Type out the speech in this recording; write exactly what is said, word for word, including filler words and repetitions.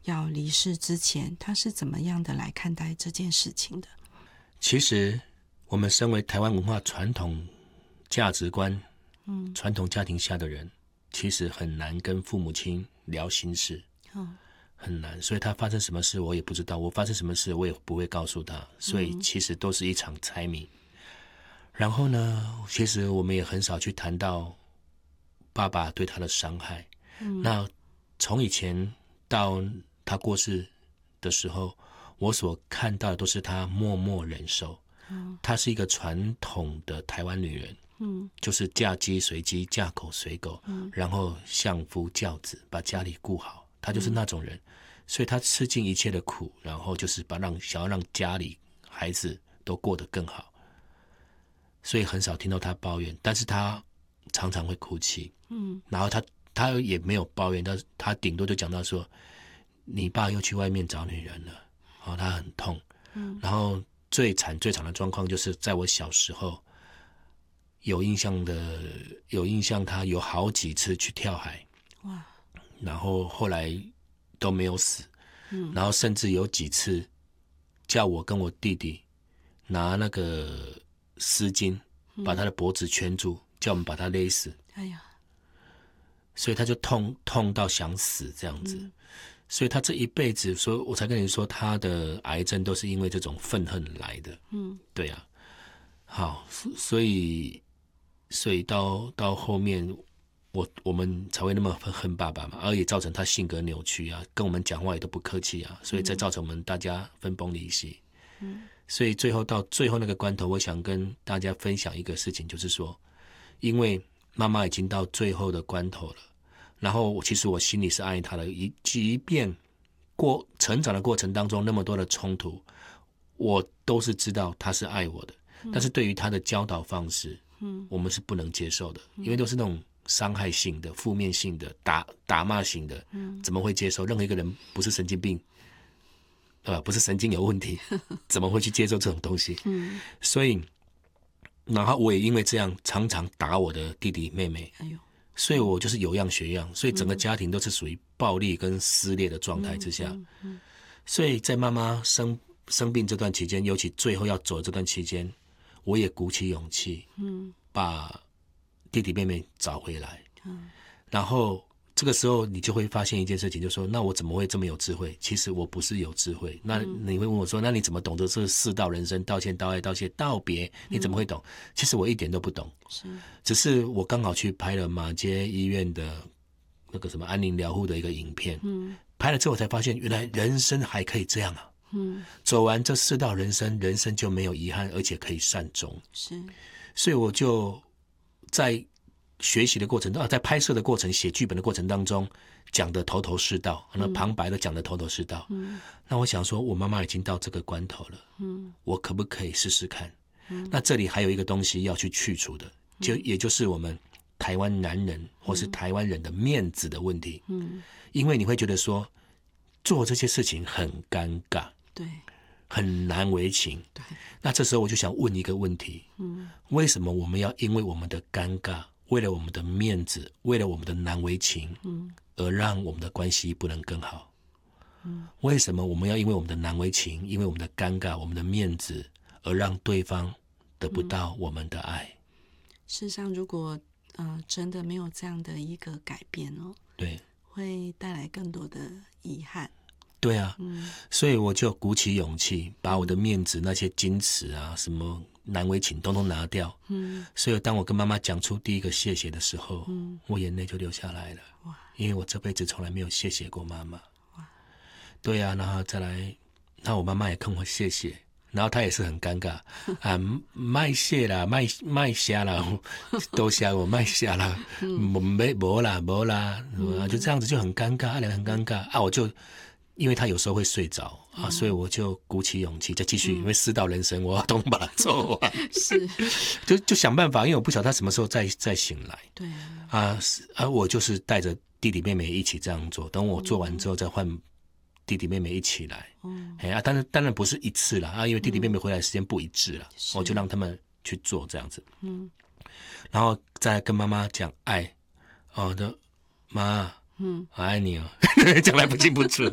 要离世之前，他是怎么样的来看待这件事情的？ 其实我们身为台湾文化传统价值观、嗯，传统家庭下的人，其实很难跟父母亲聊心事，哦，很难。所以他发生什么事我也不知道，我发生什么事我也不会告诉他，所以其实都是一场猜谜。然后呢，其实我们也很少去谈到爸爸对他的伤害。嗯，那从以前到他过世的时候，我所看到的都是他默默忍受。嗯，她是一个传统的台湾女人，嗯，就是嫁鸡随鸡，嫁狗随狗，嗯，然后相夫教子，把家里顾好，她就是那种人。嗯，所以她吃尽一切的苦，然后就是把让想要让家里孩子都过得更好。所以很少听到他抱怨，但是他常常会哭泣。嗯，然后他他也没有抱怨，但是他顶多就讲到说，你爸又去外面找女人了，哦，他很痛。嗯，然后最惨最惨的状况就是在我小时候有印象的，有印象他有好几次去跳海，哇，然后后来都没有死。嗯，然后甚至有几次叫我跟我弟弟拿那个丝巾把他的脖子圈住，嗯，叫我们把他勒死。哎呀，所以他就痛痛到想死这样子。嗯，所以他这一辈子，所以我才跟你说他的癌症都是因为这种愤恨来的。嗯，对啊。好，所以所以到到后面我我们才会那么恨爸爸嘛，而也造成他性格扭曲啊，跟我们讲话也都不客气啊，所以才造成我们大家分崩离析。嗯，所以最后到最后那个关头，我想跟大家分享一个事情，就是说，因为妈妈已经到最后的关头了，然后我其实我心里是爱她的，即便过成长的过程当中那么多的冲突，我都是知道她是爱我的，嗯，但是对于她的教导方式，嗯，我们是不能接受的，因为都是那种伤害性的、负面性的、打打骂型的，嗯，怎么会接受？任何一个人不是神经病。呃，不是神经有问题，怎么会去接受这种东西？嗯，所以，然后我也因为这样常常打我的弟弟妹妹，哎呦，所以我就是有样学样，所以整个家庭都是属于暴力跟撕裂的状态之下。嗯嗯嗯，所以在妈妈生生病这段期间，尤其最后要走这段期间，我也鼓起勇气，嗯，把弟弟妹妹找回来。嗯，然后。这个时候你就会发现一件事情，就是说那我怎么会这么有智慧？其实我不是有智慧。那你会问我说，那你怎么懂得这四道人生，道歉、道爱、道谢、道别？你怎么会懂？其实我一点都不懂，是，只是我刚好去拍了马偕医院的那个什么安宁疗护的一个影片，嗯，拍了之后我才发现，原来人生还可以这样啊，嗯，走完这四道人生，人生就没有遗憾，而且可以善终，是，所以我就在。学习的过程中，在拍摄的过程、写剧本的过程当中，讲的头头是道，那旁白都讲的头头是道。嗯，那我想说，我妈妈已经到这个关头了，嗯，我可不可以试试看？嗯，那这里还有一个东西要去去除的，就也就是我们台湾男人或是台湾人的面子的问题。嗯，因为你会觉得说，做这些事情很尴尬，对，很难为情。对，那这时候我就想问一个问题：嗯，为什么我们要因为我们的尴尬？为了我们的面子，为了我们的难为情，嗯，而让我们的关系不能更好。嗯，为什么我们要因为我们的难为情，因为我们的尴尬，我们的面子，而让对方得不到我们的爱？嗯， 事实上，如果呃真的没有这样的一个改变哦， 对， 会带来更多的遗憾。 对啊，嗯，所以我就鼓起勇气，把我的面子那些矜持啊，什么难为情，统统拿掉。嗯，所以当我跟妈妈讲出第一个谢谢的时候，嗯，我眼泪就流下来了。哇，因为我这辈子从来没有谢谢过妈妈。哇，对啊，然后再来，那我妈妈也跟我谢谢，然后她也是很尴尬啊，卖谢啦，卖卖虾啦，都虾我卖虾啦，没没啦没啦，嗯，就这样子就很尴尬，两个很尴尬啊，我就。因为他有时候会睡着啊，嗯，所以我就鼓起勇气再继续，嗯，因为四道人生我要都把它做完，是，就就想办法，因为我不晓得他什么时候再再醒来，对啊，啊，我就是带着弟弟妹妹一起这样做，等我做完之后再换弟弟妹妹一起来，嗯，哎啊，当然当然不是一次啦啊，因为弟弟妹妹回来时间不一致了，嗯，我就让他们去做这样子，嗯，然后再跟妈妈讲爱，哦的妈。嗯，我爱你哦，讲来不清不楚。